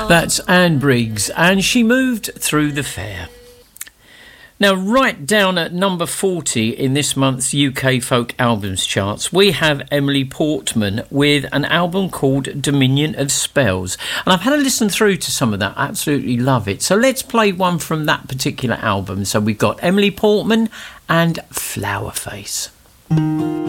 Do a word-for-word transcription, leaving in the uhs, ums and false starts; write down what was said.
That's Anne Briggs, and She Moved Through the Fair. Now, right down at number forty in this month's U K Folk Albums charts, we have Emily Portman with an album called Dominion of Spells. And I've had a listen through to some of that. I absolutely love it. So let's play one from that particular album. So we've got Emily Portman and Flower Face.